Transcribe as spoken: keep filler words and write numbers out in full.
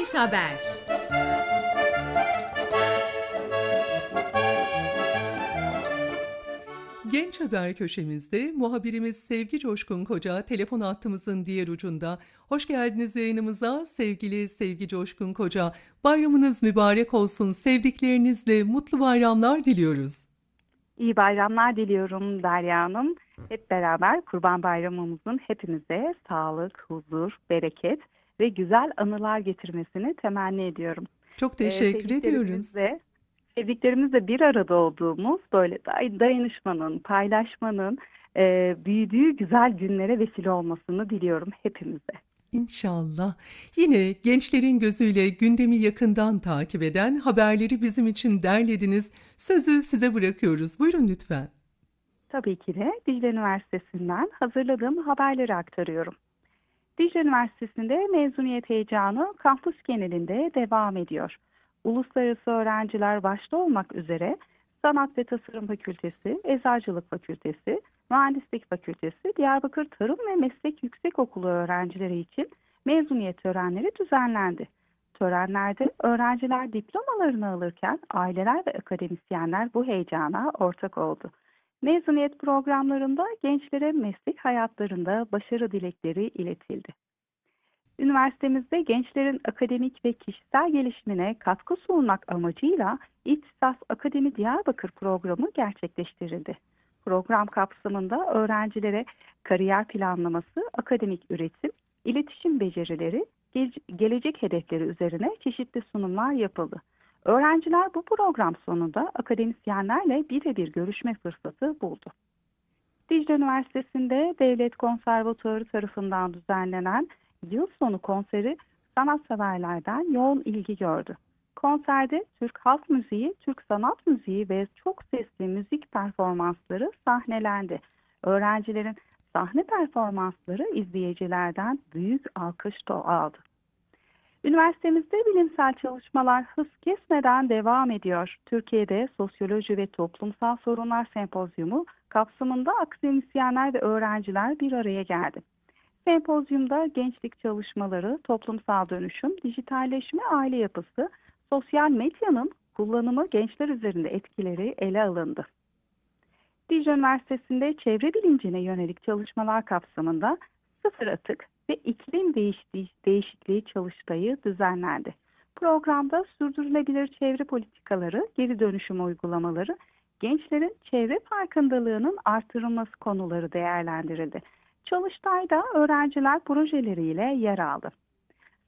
Genç Haber. Genç Haber köşemizde muhabirimiz Sevgi Coşkun Koca telefon hattımızın diğer ucunda. Hoş geldiniz yayınımıza sevgili Sevgi Coşkun Koca. Bayramınız mübarek olsun. Sevdiklerinizle mutlu bayramlar diliyoruz. İyi bayramlar diliyorum Derya Hanım. Hep beraber Kurban Bayramımızın hepimize sağlık, huzur, bereket ve güzel anılar getirmesini temenni ediyorum. Çok Ee, teşekkür ediyoruz. sevdiklerimizle, sevdiklerimizle bir arada olduğumuz böyle day- dayanışmanın, paylaşmanın e, büyüdüğü güzel günlere vesile olmasını diliyorum hepimize. İnşallah. Yine gençlerin gözüyle gündemi yakından takip eden haberleri bizim için derlediniz. Sözü size bırakıyoruz. Buyurun lütfen. Tabii ki de Dicle Üniversitesi'nden hazırladığım haberleri aktarıyorum. Dicle Üniversitesi'nde mezuniyet heyecanı kampüs genelinde devam ediyor. Uluslararası öğrenciler başta olmak üzere Sanat ve Tasarım Fakültesi, Eczacılık Fakültesi, Mühendislik Fakültesi, Diyarbakır Tarım ve Meslek Yüksekokulu öğrencileri için mezuniyet törenleri düzenlendi. Törenlerde öğrenciler diplomalarını alırken aileler ve akademisyenler bu heyecana ortak oldu. Mezuniyet programlarında gençlere meslek hayatlarında başarı dilekleri iletildi. Üniversitemizde gençlerin akademik ve kişisel gelişimine katkı sunmak amacıyla İhtisas Akademi Diyarbakır programı gerçekleştirildi. Program kapsamında öğrencilere kariyer planlaması, akademik üretim, iletişim becerileri, ge- gelecek hedefleri üzerine çeşitli sunumlar yapıldı. Öğrenciler bu program sonunda akademisyenlerle birebir görüşme fırsatı buldu. Dicle Üniversitesi'nde Devlet Konservatuarı tarafından düzenlenen yıl sonu konseri sanatseverlerden yoğun ilgi gördü. Konserde Türk halk müziği, Türk sanat müziği ve çok sesli müzik performansları sahnelendi. Öğrencilerin sahne performansları izleyicilerden büyük alkış da aldı. Üniversitemizde bilimsel çalışmalar hız kesmeden devam ediyor. Türkiye'de Sosyoloji ve Toplumsal Sorunlar Sempozyumu kapsamında akademisyenler ve öğrenciler bir araya geldi. Sempozyumda gençlik çalışmaları, toplumsal dönüşüm, dijitalleşme, aile yapısı, sosyal medyanın kullanımı gençler üzerinde etkileri ele alındı. Dicle Üniversitesi'nde çevre bilincine yönelik çalışmalar kapsamında sıfır atık ve iklim değişikliği, değişikliği çalıştayı düzenlendi. Programda sürdürülebilir çevre politikaları, geri dönüşüm uygulamaları, gençlerin çevre farkındalığının artırılması konuları değerlendirildi. Çalıştayda öğrenciler projeleriyle yer aldı.